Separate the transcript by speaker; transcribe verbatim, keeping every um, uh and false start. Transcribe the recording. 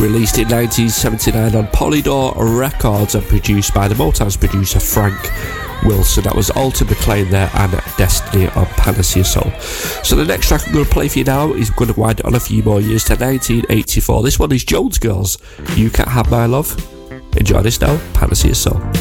Speaker 1: released in nineteen seventy-nine on Polydor Records and produced by the Motown's producer Frank Wilson. That was Alton McClain there and Destiny on Panacea Soul. So the next track I'm going to play for you now is going to wind it on a few more years to nineteen eighty-four. This one is Jones Girls, You Can't Have My Love. Enjoy this now, Panacea Soul.